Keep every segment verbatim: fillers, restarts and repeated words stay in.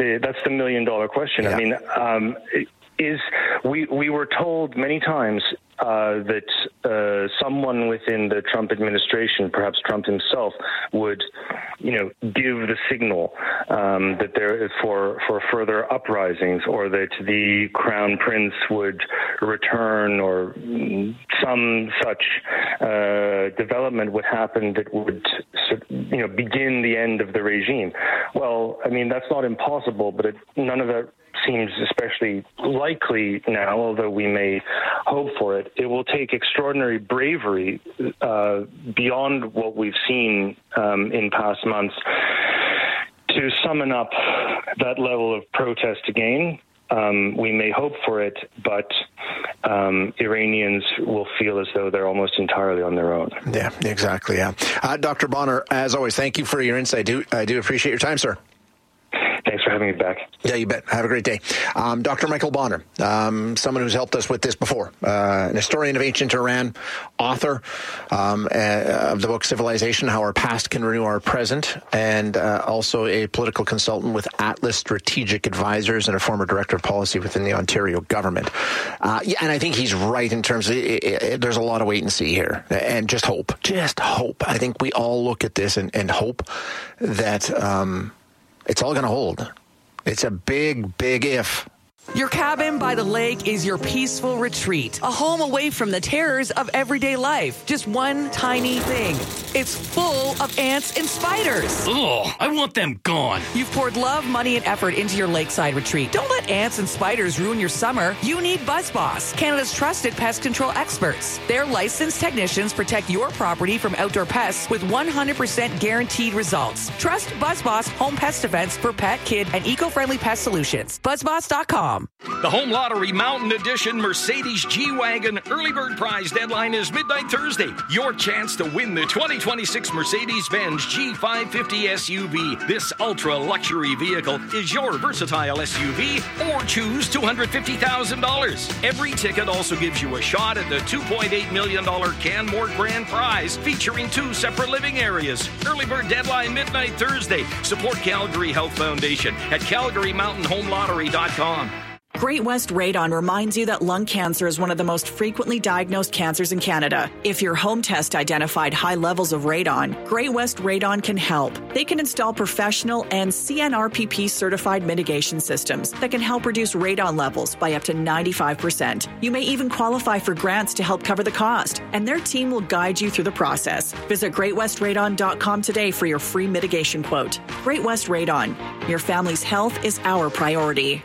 the that's the million dollar question. Yeah. I mean, um, is we we were told many times uh, that uh, someone within the Trump administration, perhaps Trump himself, would, you know, give the signal um, that there is for for further uprisings, or that the Crown Prince would return, or some such uh, development would happen that would, you know, begin the end of the regime. Well, I mean, that's not impossible, but it, none of that seems especially likely now, although we may hope for it. It will take extraordinary bravery uh, beyond what we've seen um, in past months to summon up that level of protest again. Um, we may hope for it, but um, Iranians will feel as though they're almost entirely on their own. Yeah, exactly. Yeah, uh, Doctor Bonner, as always, thank you for your insight. I do, I do appreciate your time, sir. Thanks for having me back. Yeah, you bet. Have a great day. Um, Doctor Michael Bonner, um, someone who's helped us with this before, uh, an historian of ancient Iran, author um, uh, of the book Civilization, How Our Past Can Renew Our Present, and uh, also a political consultant with Atlas Strategic Advisors and a former director of policy within the Ontario government. Uh, yeah, and I think he's right in terms of it, it, it, there's a lot of wait and see here, and just hope, just hope. I think we all look at this and, and hope that um, it's all going to hold. It's a big, big if. Your cabin by the lake is your peaceful retreat, a home away from the terrors of everyday life. Just one tiny thing. It's full of ants and spiders. Ugh, I want them gone. You've poured love, money, and effort into your lakeside retreat. Don't let ants and spiders ruin your summer. You need BuzzBoss, Canada's trusted pest control experts. Their licensed technicians protect your property from outdoor pests with one hundred percent guaranteed results. Trust BuzzBoss Home Pest Defense for pet, kid, and eco-friendly pest solutions. BuzzBoss dot com. The Home Lottery Mountain Edition Mercedes G-Wagon early bird prize deadline is midnight Thursday. Your chance to win the twenty twenty-six Mercedes-Benz G five fifty S U V. This ultra-luxury vehicle is your versatile S U V, or choose two hundred fifty thousand dollars. Every ticket also gives you a shot at the two point eight million dollars Canmore Grand Prize, featuring two separate living areas. Early bird deadline midnight Thursday. Support Calgary Health Foundation at calgary mountain home lottery dot com. Great West Radon reminds you that lung cancer is one of the most frequently diagnosed cancers in Canada. If your home test identified high levels of radon, Great West Radon can help. They can install professional and C N R P P certified mitigation systems that can help reduce radon levels by up to ninety-five percent. You may even qualify for grants to help cover the cost, and their team will guide you through the process. Visit great west radon dot com today for your free mitigation quote. Great West Radon. Your family's health is our priority.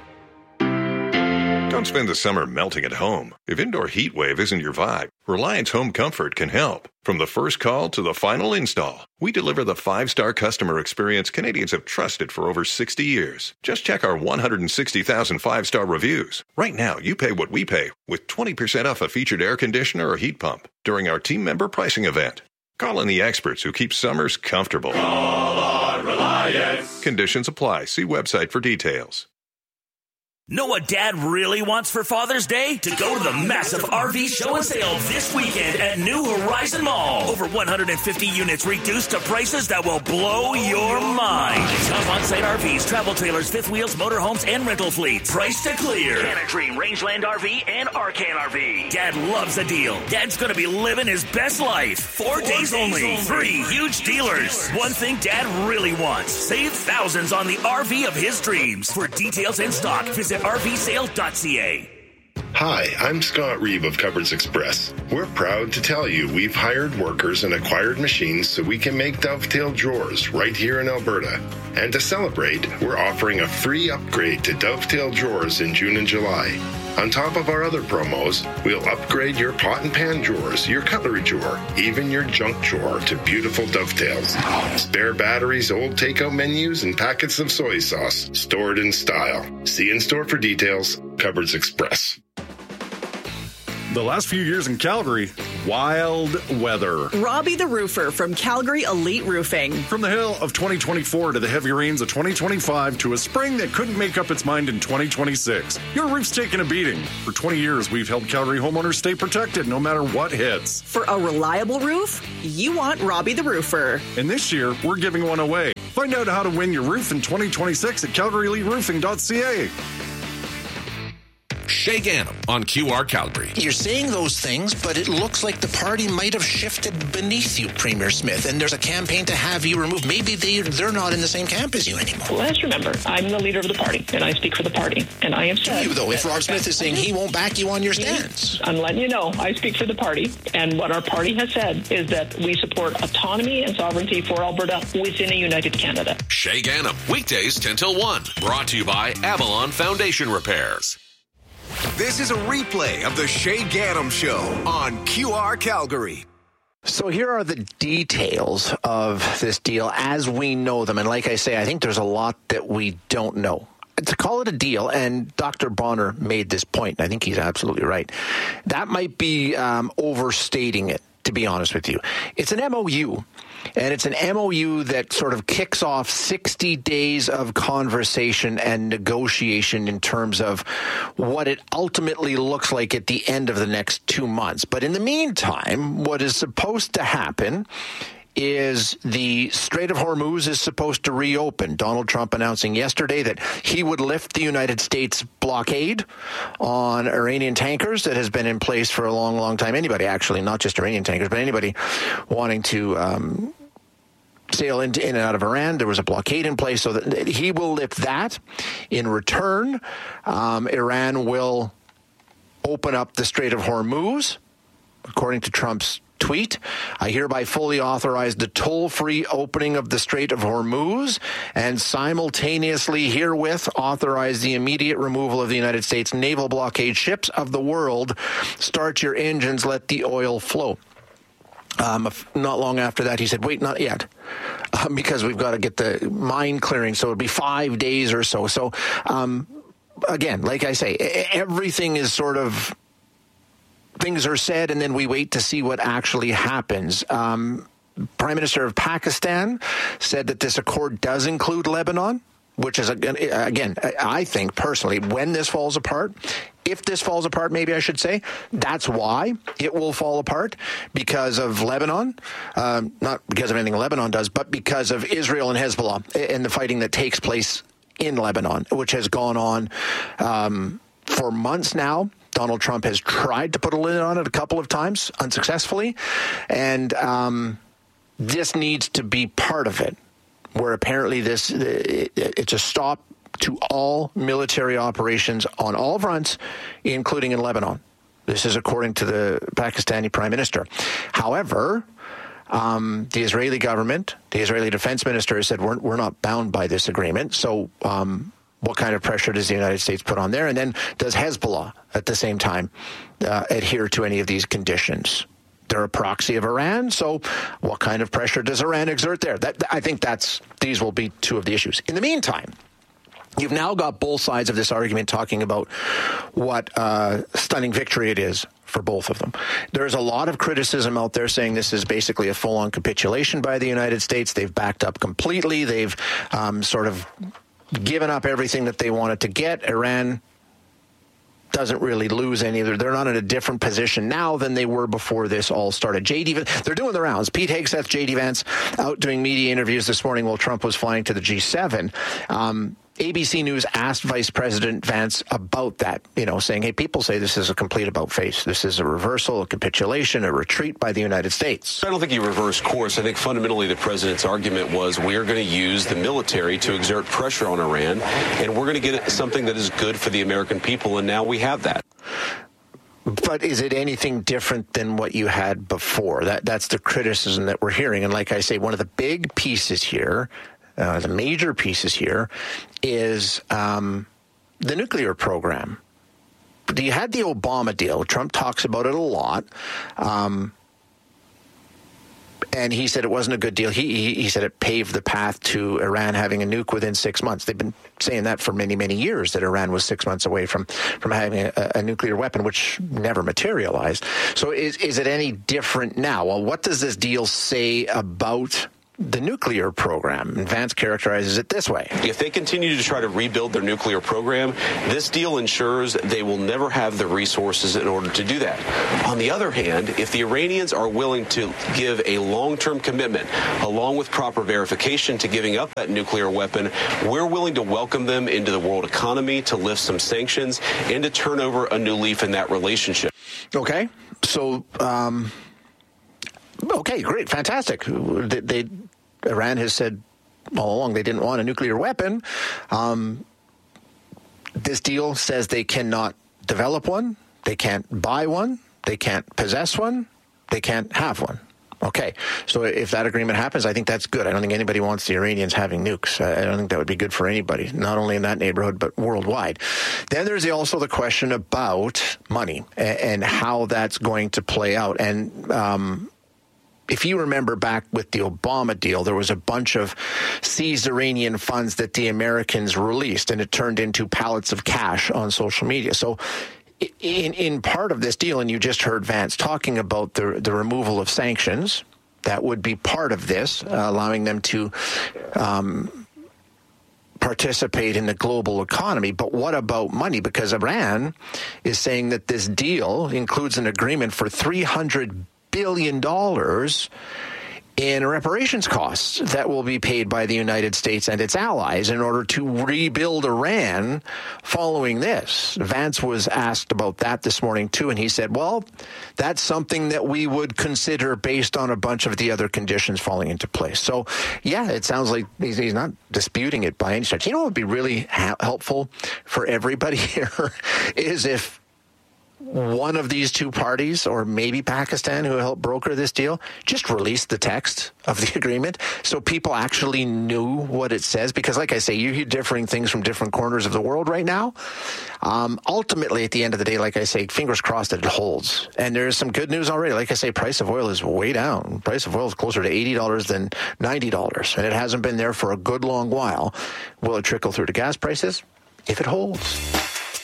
Don't spend the summer melting at home. If indoor heat wave isn't your vibe, Reliance Home Comfort can help. From the first call to the final install, we deliver the five-star customer experience Canadians have trusted for over sixty years. Just check our one hundred sixty thousand five-star reviews. Right now, you pay what we pay with twenty percent off a featured air conditioner or heat pump during our team member pricing event. Call in the experts who keep summers comfortable. Call on Reliance. Conditions apply. See website for details. Know what Dad really wants for Father's Day? To go to the massive R V show and sale this weekend at New Horizon Mall. Over one hundred fifty units reduced to prices that will blow your mind. Top on-site R Vs, travel trailers, fifth wheels, motorhomes, and rental fleets. Price to clear. Canada Dream, Rangeland R V, and Arcan R V. Dad loves a deal. Dad's going to be living his best life. Four, Four days, days only. only. Three huge dealers. One thing Dad really wants. Save thousands on the R V of his dreams. For details and stock, visit R V sale dot C A. Hi, I'm Scott Reeve of Cupboards Express. We're proud to tell you we've hired workers and acquired machines so we can make Dovetail drawers right here in Alberta. And to celebrate, we're offering a free upgrade to Dovetail drawers in June and July. On top of our other promos, we'll upgrade your pot and pan drawers, your cutlery drawer, even your junk drawer to beautiful Dovetails. Spare batteries, old takeout menus, and packets of soy sauce stored in style. See in store for details. Cupboards Express. The last few years in Calgary, wild weather. Robbie the Roofer from Calgary Elite Roofing. From the hail of twenty twenty-four to the heavy rains of twenty twenty-five to a spring that couldn't make up its mind in twenty twenty-six, your roof's taking a beating. For twenty years, we've helped Calgary homeowners stay protected no matter what hits. For a reliable roof, you want Robbie the Roofer. And this year, we're giving one away. Find out how to win your roof in twenty twenty-six at calgary elite roofing dot c a. Shay Ganem on Q R Calgary. You're saying those things, but it looks like the party might have shifted beneath you, Premier Smith, and there's a campaign to have you removed. Maybe they, they're not in the same camp as you anymore. Well, let's remember, I'm the leader of the party, and I speak for the party, and I have said... Do you, though? If Rob Smith is saying he won't back you on your stance. I'm letting you know, I speak for the party, and what our party has said is that we support autonomy and sovereignty for Alberta within a united Canada. Shay Ganem, weekdays ten till one. Brought to you by Avalon Foundation Repairs. This is a replay of the Shay Ganem Show on Q R Calgary. So here are the details of this deal as we know them. And like I say, I think there's a lot that we don't know. To call it a deal, and Doctor Bonner made this point, and I think he's absolutely right, that might be um, overstating it, to be honest with you. It's an M O U. And it's an M O U that sort of kicks off sixty days of conversation and negotiation in terms of what it ultimately looks like at the end of the next two months. But in the meantime, what is supposed to happen is the Strait of Hormuz is supposed to reopen. Donald Trump announcing yesterday that he would lift the United States blockade on Iranian tankers that has been in place for a long, long time. Anybody, actually, not just Iranian tankers, but anybody wanting to um, sail into, in and out of Iran. There was a blockade in place, so that he will lift that. In return, um, Iran will open up the Strait of Hormuz, according to Trump's tweet. I hereby fully authorize the toll-free opening of the Strait of Hormuz and simultaneously herewith authorize the immediate removal of the United States naval blockade ships of the world. Start your engines, let the oil flow. Um, not long after that, he said, wait, not yet, um, because we've got to get the mine clearing. So it'll be five days or so. So, um, again, like I say, everything is sort of things are said, and then we wait to see what actually happens. Um, Prime Minister of Pakistan said that this accord does include Lebanon, which is, again, I think personally, when this falls apart, if this falls apart, maybe I should say, that's why it will fall apart, because of Lebanon, um, not because of anything Lebanon does, but because of Israel and Hezbollah and the fighting that takes place in Lebanon, which has gone on um, for months now. Donald Trump has tried to put a lid on it a couple of times, unsuccessfully, and um, this needs to be part of it, where apparently this it, it's a stop to all military operations on all fronts, including in Lebanon. This is according to the Pakistani Prime Minister. However, um, the Israeli government, the Israeli defense minister has said we're, we're not bound by this agreement, so um what kind of pressure does the United States put on there? And then does Hezbollah at the same time uh, adhere to any of these conditions? They're a proxy of Iran, so what kind of pressure does Iran exert there? That, I think that's these will be two of the issues. In the meantime, you've now got both sides of this argument talking about what uh, stunning victory it is for both of them. There's a lot of criticism out there saying this is basically a full-on capitulation by the United States. They've backed up completely. They've um, sort of given up everything that they wanted to get. Iran doesn't really lose any. They're not in a different position now than they were before this all started. J D, they're doing the rounds. Pete Hegseth, J D Vance out doing media interviews this morning while Trump was flying to the G seven. Um, A B C News asked Vice President Vance about that, you know, saying, hey, people say this is a complete about-face. This is a reversal, a capitulation, a retreat by the United States. I don't think he reversed course. I think fundamentally the president's argument was we are going to use the military to exert pressure on Iran, and we're going to get something that is good for the American people, and now we have that. But is it anything different than what you had before? That That's the criticism that we're hearing. And like I say, one of the big pieces here, Uh, the major pieces here is um, the nuclear program. You had the Obama deal. Trump talks about it a lot. Um, And he said it wasn't a good deal. He, he he said it paved the path to Iran having a nuke within six months. They've been saying that for many, many years, that Iran was six months away from, from having a, a nuclear weapon, which never materialized. So is, is it any different now? Well, what does this deal say about the nuclear program? And Vance characterizes it this way. If they continue to try to rebuild their nuclear program, this deal ensures they will never have the resources in order to do that. On the other hand, if the Iranians are willing to give a long-term commitment, along with proper verification to giving up that nuclear weapon, we're willing to welcome them into the world economy, to lift some sanctions, and to turn over a new leaf in that relationship. Okay. So, um... Okay, great, fantastic. They, they, Iran has said all along they didn't want a nuclear weapon. Um, this deal says they cannot develop one, they can't buy one, they can't possess one, they can't have one. Okay, so if that agreement happens, I think that's good. I don't think anybody wants the Iranians having nukes. I don't think that would be good for anybody, not only in that neighborhood, but worldwide. Then there's also the question about money and, and how that's going to play out. And um if you remember back with the Obama deal, there was a bunch of seized Iranian funds that the Americans released, and it turned into pallets of cash on social media. So in in part of this deal, and you just heard Vance talking about the, the removal of sanctions, that would be part of this, uh, allowing them to um, participate in the global economy. But what about money? Because Iran is saying that this deal includes an agreement for three hundred billion dollars in reparations costs that will be paid by the United States and its allies in order to rebuild Iran following this. Vance was asked about that this morning too, and he said, well, that's something that we would consider based on a bunch of the other conditions falling into place. So, yeah, it sounds like he's, he's not disputing it by any stretch. You know what would be really ha- helpful for everybody here is if one of these two parties, or maybe Pakistan, who helped broker this deal, just released the text of the agreement so people actually knew what it says. Because, like I say, you hear differing things from different corners of the world right now. Um, ultimately, at the end of the day, like I say, fingers crossed that it holds. And there's some good news already. Like I say, price of oil is way down. Price of oil is closer to eighty dollars than ninety dollars. And it hasn't been there for a good long while. Will it trickle through to gas prices? If it holds.